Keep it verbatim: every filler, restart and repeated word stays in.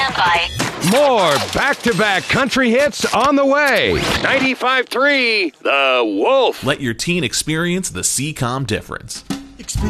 stand by. More back-to-back country hits on the way. ninety-five point three The Wolf. Let your teen experience the C COM difference.